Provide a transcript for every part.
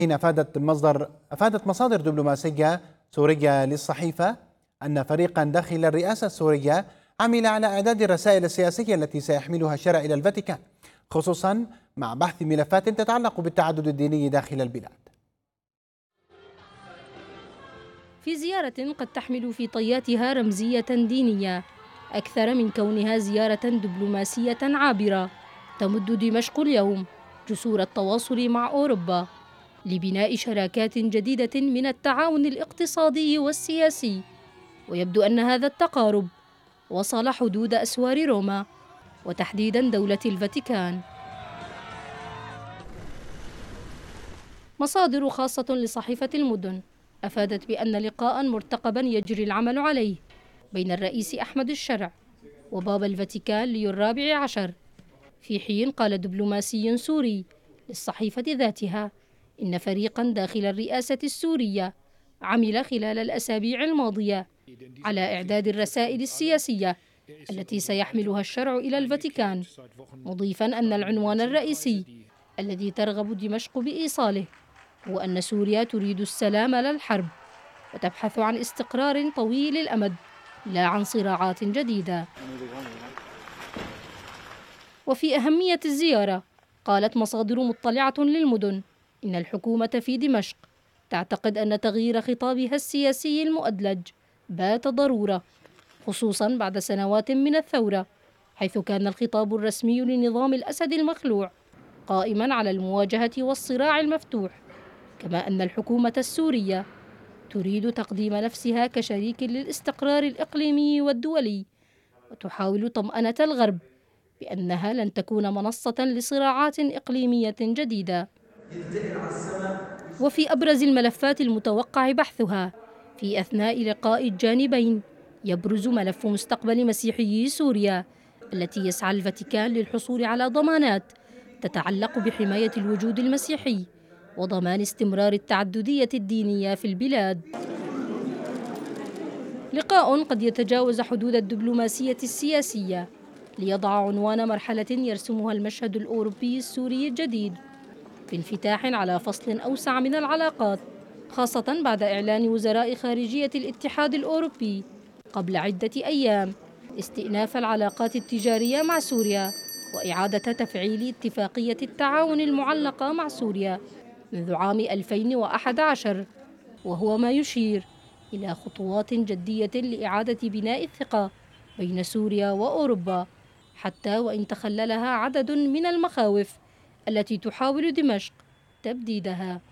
حين أفادت مصادر دبلوماسية سورية للصحيفة أن فريقا داخل الرئاسة السورية عمل على إعداد الرسائل السياسية التي سيحملها الشرع إلى الفاتيكان، خصوصا مع بحث ملفات تتعلق بالتعدد الديني داخل البلاد. في زيارة قد تحمل في طياتها رمزية دينية أكثر من كونها زيارة دبلوماسية عابرة، تمد دمشق اليوم جسور التواصل مع أوروبا لبناء شراكات جديدة من التعاون الاقتصادي والسياسي. ويبدو أن هذا التقارب وصل حدود أسوار روما وتحديدا دولة الفاتيكان. مصادر خاصة لصحيفة المدن أفادت بأن لقاء مرتقبا يجري العمل عليه بين الرئيس أحمد الشرع وبابا الفاتيكان ليو الرابع عشر، في حين قال دبلوماسي سوري للصحيفة ذاتها إن فريقا داخل الرئاسة السورية عمل خلال الأسابيع الماضية على إعداد الرسائل السياسية التي سيحملها الشرع إلى الفاتيكان، مضيفا أن العنوان الرئيسي الذي ترغب دمشق بإيصاله هو أن سوريا تريد السلام لا الحرب، وتبحث عن استقرار طويل الأمد لا عن صراعات جديدة. وفي أهمية الزيارة قالت مصادر مطلعة للمدن إن الحكومة في دمشق تعتقد أن تغيير خطابها السياسي المؤدلج بات ضرورة، خصوصا بعد سنوات من الثورة، حيث كان الخطاب الرسمي لنظام الأسد المخلوع قائما على المواجهة والصراع المفتوح، كما أن الحكومة السورية تريد تقديم نفسها كشريك للاستقرار الإقليمي والدولي، وتحاول طمأنة الغرب بأنها لن تكون منصة لصراعات إقليمية جديدة. وفي أبرز الملفات المتوقع بحثها في أثناء لقاء الجانبين يبرز ملف مستقبل مسيحيي سوريا التي يسعى الفاتيكان للحصول على ضمانات تتعلق بحماية الوجود المسيحي وضمان استمرار التعددية الدينية في البلاد. لقاء قد يتجاوز حدود الدبلوماسية السياسية ليضع عنوان مرحلة يرسمها المشهد الأوروبي السوري الجديد في انفتاح على فصل أوسع من العلاقات، خاصة بعد إعلان وزراء خارجية الاتحاد الأوروبي قبل عدة أيام استئناف العلاقات التجارية مع سوريا وإعادة تفعيل اتفاقية التعاون المعلقة مع سوريا منذ عام 2011، وهو ما يشير إلى خطوات جدية لإعادة بناء الثقة بين سوريا وأوروبا، حتى وإن تخللها عدد من المخاوف التي تحاول دمشق تبديدها.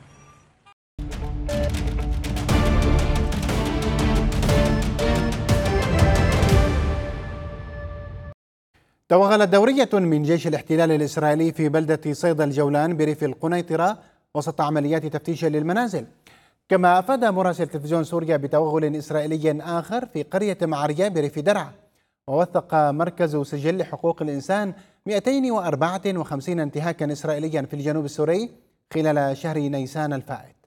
توغلت دورية من جيش الاحتلال الإسرائيلي في بلدة صيدا الجولان بريف القنيطرة وسط عمليات تفتيش للمنازل، كما أفاد مراسل تلفزيون سوريا بتوغل إسرائيلي آخر في قرية معرية بريف درعا. ووثق مركز سجل حقوق الإنسان 254 انتهاكا إسرائيليا في الجنوب السوري خلال شهر نيسان الفائت.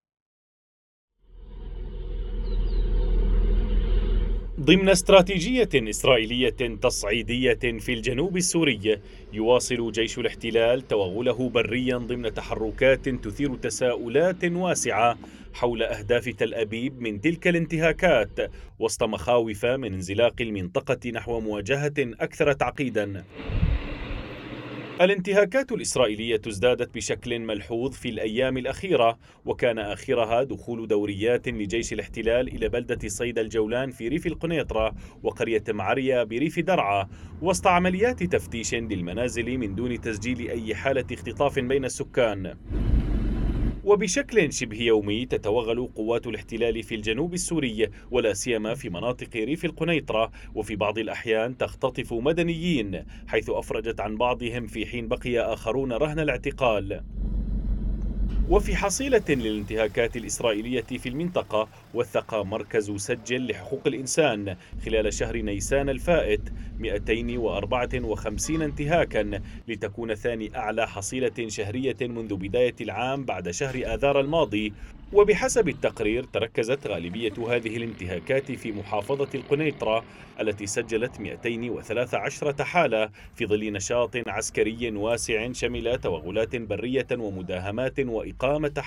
ضمن استراتيجية إسرائيلية تصعيدية في الجنوب السوري، يواصل جيش الاحتلال توغله بريا ضمن تحركات تثير تساؤلات واسعة حول أهداف تل أبيب من تلك الانتهاكات، وسط مخاوف من انزلاق المنطقة نحو مواجهة أكثر تعقيدا. الانتهاكات الإسرائيلية ازدادت بشكل ملحوظ في الأيام الأخيرة، وكان آخرها دخول دوريات لجيش الاحتلال إلى بلدة صيدا الجولان في ريف القنيطرة وقرية معرية بريف درعا، وسط عمليات تفتيش للمنازل من دون تسجيل أي حالة اختطاف بين السكان. وبشكل شبه يومي تتوغل قوات الاحتلال في الجنوب السوري ولا سيما في مناطق ريف القنيطرة، وفي بعض الأحيان تختطف مدنيين، حيث أفرجت عن بعضهم في حين بقي آخرون رهن الاعتقال. وفي حصيلة للانتهاكات الإسرائيلية في المنطقة، وثق مركز سجل لحقوق الإنسان خلال شهر نيسان الفائت 254 انتهاكا، لتكون ثاني أعلى حصيلة شهرية منذ بداية العام بعد شهر آذار الماضي. وبحسب التقرير تركزت غالبية هذه الانتهاكات في محافظة القنيطرة التي سجلت 213 حالة في ظل نشاط عسكري واسع شمل توغلات برية ومداهمات وإقامة